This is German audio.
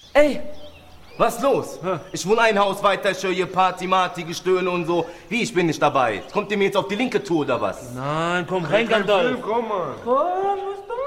Ey, was los? Ich wohne ein Haus weiter, ich höre hier Party, Marty, Gestöhne und so. Wie, ich bin nicht dabei? Kommt ihr mir jetzt auf die linke Tour oder was? Nein, komm rein, Gandalf. Komm mal. Komm, was